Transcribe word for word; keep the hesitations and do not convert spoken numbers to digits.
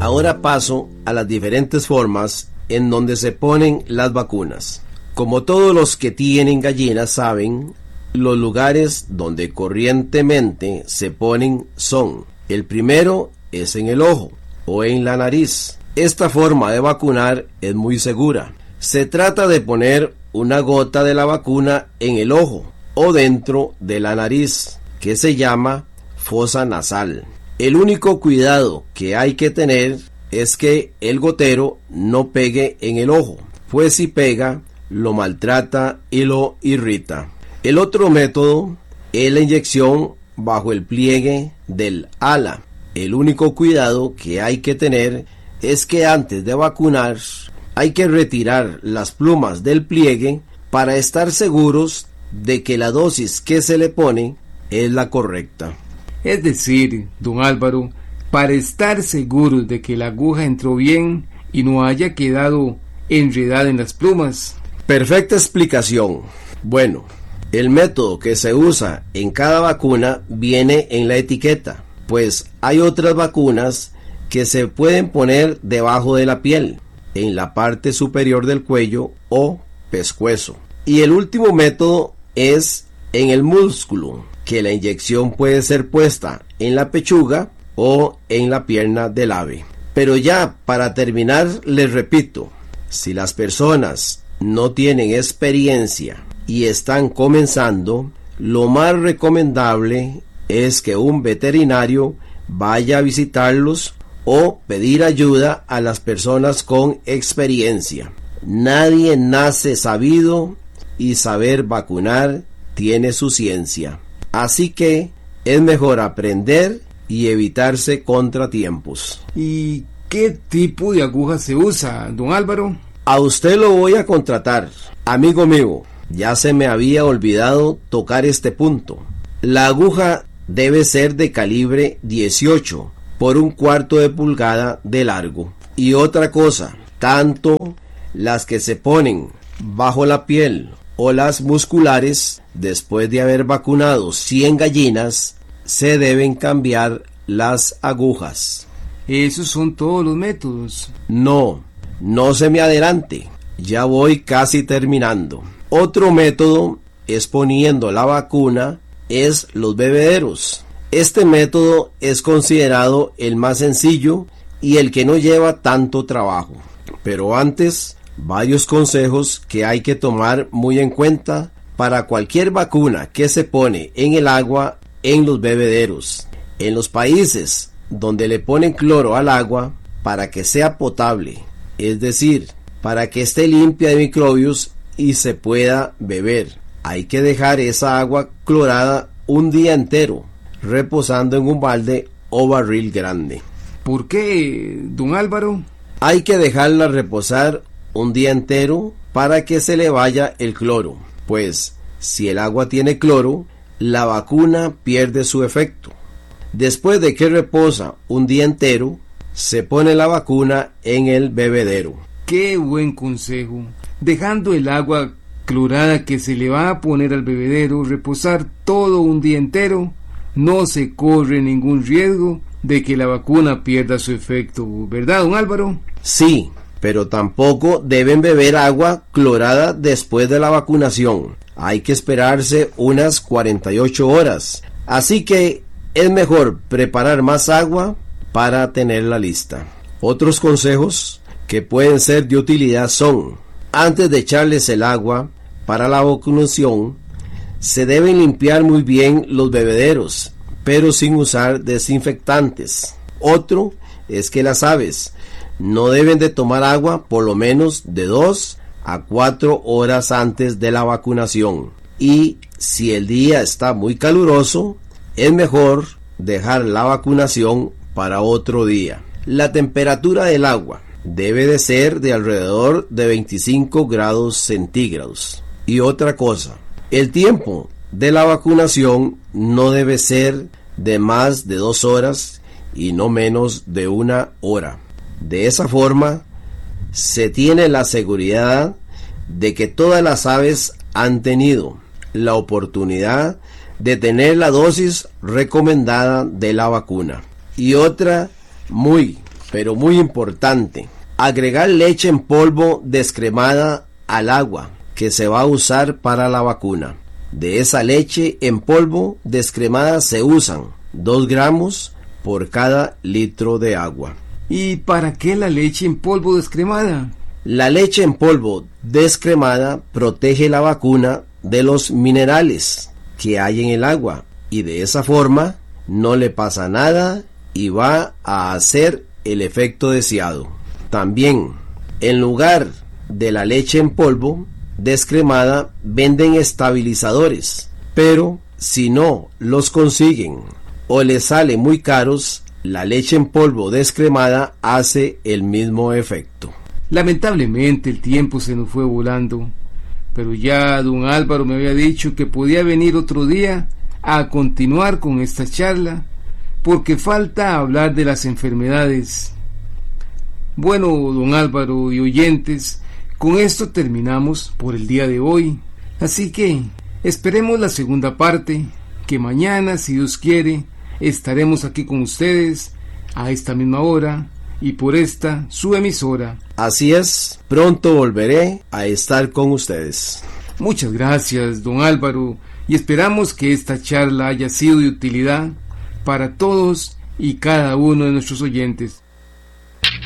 Ahora paso a las diferentes formas en donde se ponen las vacunas. Como todos los que tienen gallinas saben, los lugares donde corrientemente se ponen son: el primero es en el ojo o en la nariz. Esta forma de vacunar es muy segura. Se trata de poner una gota de la vacuna en el ojo o dentro de la nariz, que se llama fosa nasal. El único cuidado que hay que tener es que el gotero no pegue en el ojo, pues si pega, lo maltrata y lo irrita. El otro método es la inyección bajo el pliegue del ala. El único cuidado que hay que tener es que antes de vacunar hay que retirar las plumas del pliegue para estar seguros de que la dosis que se le pone es la correcta. Es decir, don Álvaro, para estar seguros de que la aguja entró bien y no haya quedado enredada en las plumas. Perfecta explicación. Bueno, el método que se usa en cada vacuna viene en la etiqueta, pues hay otras vacunas que se pueden poner debajo de la piel, en la parte superior del cuello o pescuezo. Y el último método es en el músculo, que la inyección puede ser puesta en la pechuga o en la pierna del ave. Pero ya para terminar les repito, si las personas no tienen experiencia y están comenzando, lo más recomendable es que un veterinario vaya a visitarlos o pedir ayuda a las personas con experiencia. Nadie nace sabido y saber vacunar tiene su ciencia. Así que es mejor aprender y evitarse contratiempos. ¿Y qué tipo de aguja se usa, don Álvaro? A usted lo voy a contratar, amigo mío. Ya se me había olvidado tocar este punto. La aguja debe ser de calibre dieciocho por un cuarto de pulgada de largo. Y otra cosa, tanto las que se ponen bajo la piel o las musculares, después de haber vacunado cien gallinas, se deben cambiar las agujas. ¿Esos son todos los métodos? No, no se me adelante, ya voy casi terminando. Otro método es poniendo la vacuna es los bebederos. Este método es considerado el más sencillo y el que no lleva tanto trabajo. Pero antes, varios consejos que hay que tomar muy en cuenta para cualquier vacuna que se pone en el agua en los bebederos. En los países donde le ponen cloro al agua para que sea potable, es decir, para que esté limpia de microbios y se pueda beber, hay que dejar esa agua clorada un día entero, reposando en un balde o barril grande. ¿Por qué, don Álvaro? Hay que dejarla reposar un día entero para que se le vaya el cloro, pues si el agua tiene cloro, la vacuna pierde su efecto. Después de que reposa un día entero, se pone la vacuna en el bebedero. ¡Qué buen consejo! Dejando el agua clorada que se le va a poner al bebedero reposar todo un día entero, no se corre ningún riesgo de que la vacuna pierda su efecto, ¿verdad, don Álvaro? Sí, pero tampoco deben beber agua clorada después de la vacunación. Hay que esperarse unas cuarenta y ocho horas. Así que es mejor preparar más agua para tenerla lista. Otros consejos que pueden ser de utilidad son: antes de echarles el agua para la vacunación, se deben limpiar muy bien los bebederos, pero sin usar desinfectantes. Otro es que las aves no deben de tomar agua por lo menos de dos a cuatro horas antes de la vacunación. Y si el día está muy caluroso, es mejor dejar la vacunación para otro día. La temperatura del agua debe de ser de alrededor de veinticinco grados centígrados. Y otra cosa, el tiempo de la vacunación no debe ser de más de dos horas y no menos de una hora. De esa forma, se tiene la seguridad de que todas las aves han tenido la oportunidad de tener la dosis recomendada de la vacuna. Y otra muy Pero muy importante, agregar leche en polvo descremada al agua que se va a usar para la vacuna. De esa leche en polvo descremada se usan dos gramos por cada litro de agua. ¿Y para qué la leche en polvo descremada? La leche en polvo descremada protege la vacuna de los minerales que hay en el agua y de esa forma no le pasa nada y va a hacer el efecto deseado. También, en lugar de la leche en polvo descremada, venden estabilizadores, pero si no los consiguen o les sale muy caros, la leche en polvo descremada hace el mismo efecto. Lamentablemente el tiempo se nos fue volando, pero ya don Álvaro me había dicho que podía venir otro día a continuar con esta charla, porque falta hablar de las enfermedades. Bueno, don Álvaro y oyentes, con esto terminamos por el día de hoy, así que esperemos la segunda parte, que mañana, si Dios quiere, estaremos aquí con ustedes a esta misma hora y por esta su emisora. Así es, pronto volveré a estar con ustedes. Muchas gracias, don Álvaro, y esperamos que esta charla haya sido de utilidad para todos y cada uno de nuestros oyentes.